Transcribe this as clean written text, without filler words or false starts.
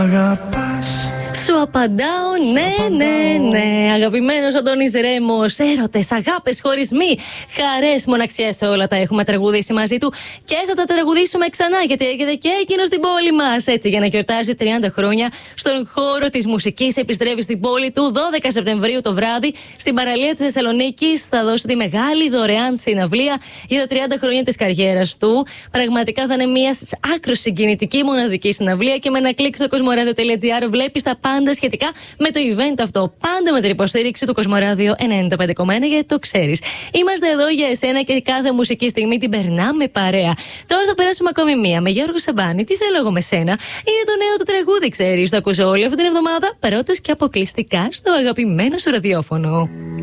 Σου απαντάω ναι. Αγαπημένος Αντώνης Ρέμος. Έρωτες, αγάπες, χωρισμοί, χαρές, μοναξιές, όλα τα έχουμε τραγουδήσει μαζί του και θα τα τραγουδήσουμε ξανά γιατί έρχεται και εκείνο στην πόλη μας. Έτσι, για να γιορτάσει 30 χρόνια στον χώρο της μουσικής, επιστρέφει στην πόλη του 12 Σεπτεμβρίου το βράδυ στην παραλία της Θεσσαλονίκης. Θα δώσει τη μεγάλη δωρεάν συναυλία για τα 30 χρόνια της καριέρας του. Πραγματικά θα είναι μια άκρως συγκινητική, μοναδική συναυλία και με ένα κλικ στο cosmoradio.gr βλέπεις τα πάντα σχετικά με το event αυτό. Πάντα με την υποστήριξη του Κοσμοράδιο 95,1 γιατί το ξέρεις. Είμαστε εδώ για εσένα και κάθε μουσική στιγμή την περνάμε παρέα. Τώρα θα περάσουμε ακόμη μία με Γιώργο Σαμπάνη. Τι θέλω εγώ με σένα. Είναι το νέο του τραγούδι, ξέρεις. Το ακούσω όλη αυτή την εβδομάδα. Πρώτος και αποκλειστικά στο αγαπημένο σου ραδιόφωνο.